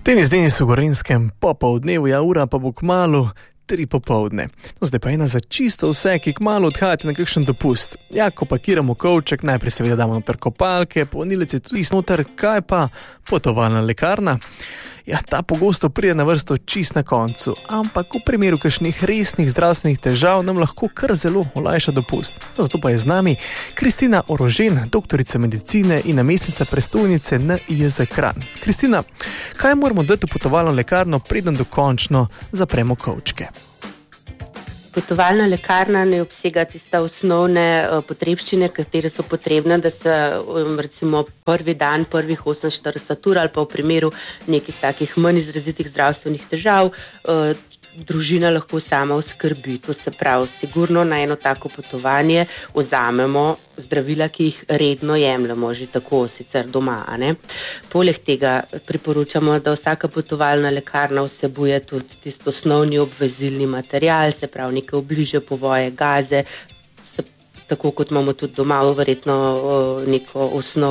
Denis v Gorenjskem, popoldnevu, ura pa bo kmalu 3 popoldne. No, zdaj pa ena za čisto vse, ki kmalu odhajate na kakšen dopust. Ja, ko pakiramo kovček, najprej seveda damo noter kopalke, polnilec je tudi noter, kaj pa potovalna lekarna? Ja, ta pogosto pride na vrsto čist na koncu, ampak v primeru kakšnih resnih zdravstvenih težav nam lahko kar zelo olajša dopust. No, zato pa je z nami Kristina Orožen, doktorica medicine in namestnica prestolnice NIJZ Kranj. Kristina, kaj moramo dati v potovalno lekarno, preden dokončno zapremo kovčke? Potovalna lekarna ne obsega tiste osnovne potrebščine, katere so potrebne, da se recimo prvi dan, prvih 48 ur ali pa v primeru nekih takih manj izrazitih zdravstvenih težav, družina lahko sama oskrbi. To se pravi, sigurno na eno tako potovanje vzamemo zdravila, ki jih redno jemljemo, že tako sicer doma, ne? Poleg tega priporočamo, da vsaka potovalna lekarna vsebuje tudi tisto osnovni obvezilni material, se pravi neke obliže, povoje, gaze, tako kot imamo tudi doma, verjetno neko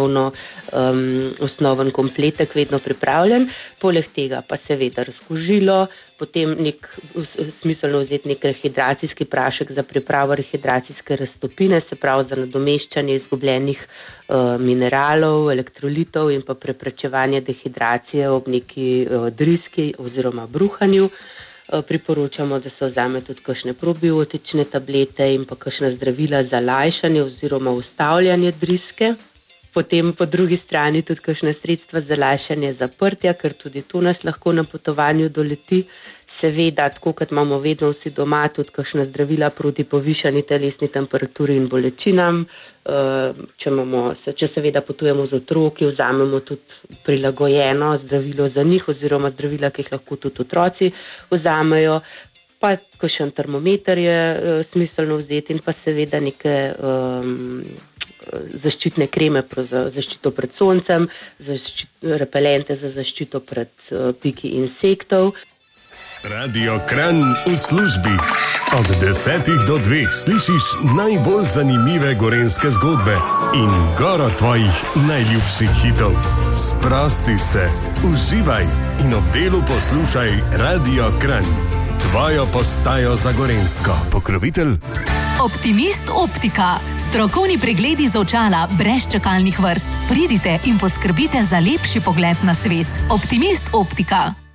osnoven kompletek vedno pripravljen. Poleg tega pa seveda razkužilo, potem smiselno vzeti nek rehidracijski prašek za pripravo rehidracijske raztopine, se pravi za nadomeščanje izgubljenih mineralov, elektrolitov in pa preprečevanje dehidracije ob neki driski oziroma bruhanju. Priporočamo, da se vzame tudi kakšne probiotične tablete in pa kakšna zdravila za lajšanje oziroma ustavljanje driske. Potem po drugi strani tudi kakšna sredstva za lajšanje zaprtja, ker tudi to nas lahko na potovanju doleti. Seveda, tako kot imamo vedno vsi doma, tudi kakšna zdravila proti povišani telesni temperaturi in bolečinam. Če seveda potujemo z otroki, vzamemo tudi prilagojeno zdravilo za njih oziroma zdravila, ki jih lahko tudi otroci vzamejo. Pa kakšen termometer je smiselno vzeti in pa seveda neke zaščitne kreme za zaščito pred soncem, repelente za zaščito pred piki insektov. Radio Kranj v službi. Od 10 do 2 slišiš najbolj zanimive gorenjske zgodbe in goro tvojih najljubših hitov. Sprosti se, uživaj in ob delu poslušaj Radio Kranj. Tvojo postajo za Gorenjsko. Pokrovitelj Optimist Optika. Strokovni pregledi z očala brez čakalnih vrst. Pridite in poskrbite za lepši pogled na svet. Optimist Optika.